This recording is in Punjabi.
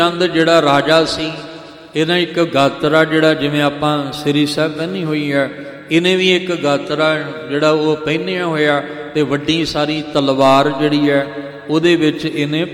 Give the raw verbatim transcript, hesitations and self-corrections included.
ਚੰਦ ਜਿਹੜਾ ਰਾਜਾ ਸੀ, ਇਹਦਾ ਇੱਕ ਗਾਤਰਾ ਜਿਹੜਾ ਜਿਵੇਂ ਆਪਾਂ ਸ੍ਰੀ ਸਾਹਿਬ ਪਹਿਨੀ ਹੋਈ ਹੈ, ਇਹਨੇ ਵੀ ਇੱਕ ਗਾਤਰਾ ਜਿਹੜਾ ਉਹ ਪਹਿਨਿਆ ਹੋਇਆ, ਅਤੇ ਵੱਡੀ ਸਾਰੀ ਤਲਵਾਰ ਜਿਹੜੀ ਹੈ ਉਹਦੇ ਵਿੱਚ ਇਹਨੇ